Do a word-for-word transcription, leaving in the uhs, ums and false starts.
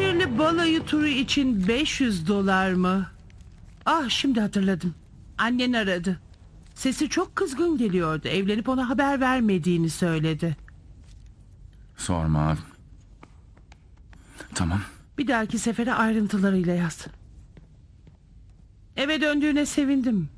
İzmirli balayı turu için beş yüz dolar mı? Ah, şimdi hatırladım. Annen aradı. Sesi çok kızgın geliyordu. Evlenip ona haber vermediğini söyledi. Sorma. Tamam. Bir dahaki sefere ayrıntılarıyla yaz. Eve döndüğüne sevindim.